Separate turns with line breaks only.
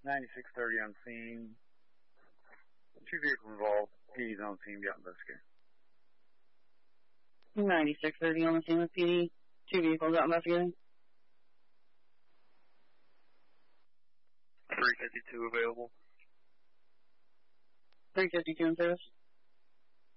9630 on scene. 2 vehicles involved. PD's on scene, be out investigating.
9630 on the scene with PD. 2 vehicles out investigating.
352 available.
352 in service.